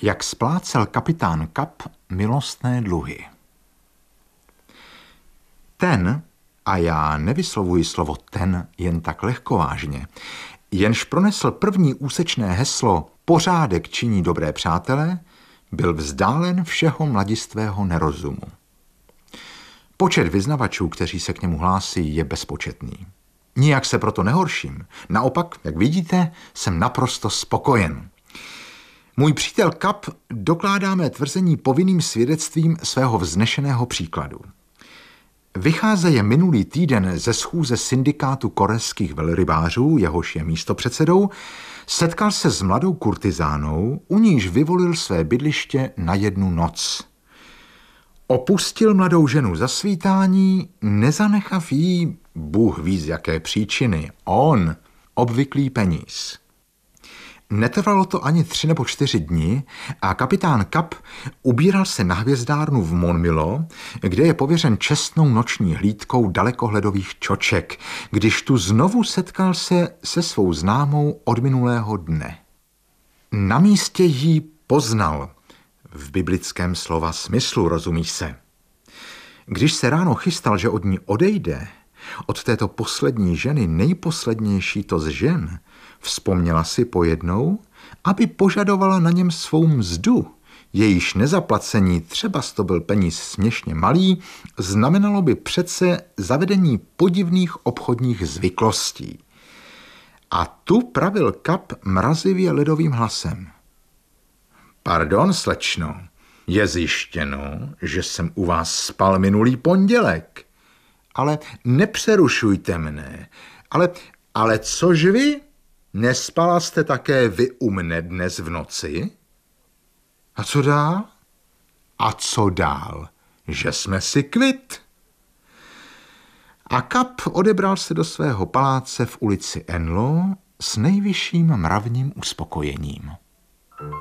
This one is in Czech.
Jak splácel kapitán Kap milostné dluhy. Ten, a já nevyslovuji slovo ten jen tak lehkovážně, jenž pronesl první úsečné heslo Pořádek činí dobré přátele, byl vzdálen všeho mladistvého nerozumu. Počet vyznavačů, kteří se k němu hlásí, je bezpočetný. Nijak se proto nehorším. Naopak, jak vidíte, jsem naprosto spokojen. Můj přítel Kap dokládá mé tvrzení povinným svědectvím svého vznešeného příkladu. Vycházeje minulý týden ze schůze syndikátu korejských velrybářů, jehož je místopředsedou, setkal se s mladou kurtizánou, u níž vyvolil své bydliště na 1 noc. Opustil mladou ženu za svítání, nezanechav jí, Bůh ví z jaké příčiny, on, obvyklý peníz. Netrvalo to ani 3 nebo 4 dny a kapitán Kap ubíral se na hvězdárnu v Monmilo, kde je pověřen čestnou noční hlídkou dalekohledových čoček, když tu znovu setkal se svou známou od minulého dne. Na místě jí poznal, v biblickém slova smyslu, rozumí se. Když se ráno chystal, že od ní odejde, od této poslední ženy, nejposlednější to z žen, vzpomněla si pojednou, aby požadovala na něm svou mzdu. Jejíž nezaplacení, třeba to byl peníz směšně malý, znamenalo by přece zavedení podivných obchodních zvyklostí. A tu pravil Kap mrazivě ledovým hlasem. Pardon, slečno, je zjištěno, že jsem u vás spal minulý pondělek. Ale nepřerušujte mne. Ale což vy? Nespala jste také vy u mne dnes v noci? A co dál? A co dál? Že jsme si kvit. A Kap odebral se do svého paláce v ulici Enlo s nejvyšším mravním uspokojením.